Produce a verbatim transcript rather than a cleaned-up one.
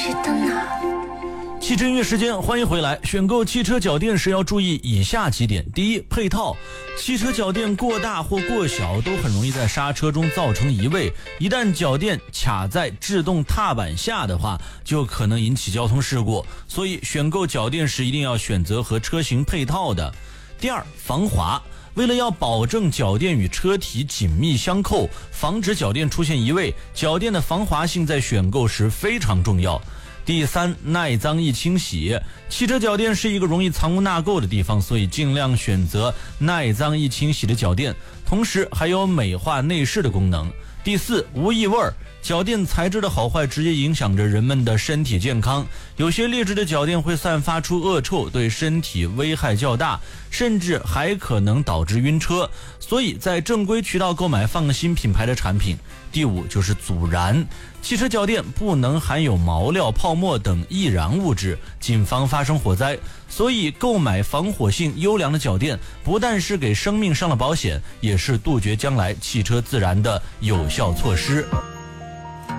知道呢。 汽车音乐时间，欢迎回来。选购汽车脚垫时要注意以下几点：第一，配套。汽车脚垫过大或过小都很容易在刹车中造成移位，一旦脚垫卡在制动踏板下的话，就可能引起交通事故。所以选购脚垫时一定要选择和车型配套的。第二，防滑。为了要保证脚垫与车体紧密相扣，防止脚垫出现移位，脚垫的防滑性在选购时非常重要。第三，耐脏易清洗。汽车脚垫是一个容易藏污纳垢的地方，所以尽量选择耐脏易清洗的脚垫，同时还有美化内饰的功能。第四，无异味。脚垫材质的好坏直接影响着人们的身体健康，有些劣质的脚垫会散发出恶臭，对身体危害较大，甚至还可能导致晕车，所以在正规渠道购买放心品牌的产品。第五就是阻燃，汽车脚垫不能含有毛料、泡沫等易燃物质，谨防发生火灾。所以购买防火性优良的脚垫，不但是给生命上了保险，也是杜绝将来汽车自燃的有效措施。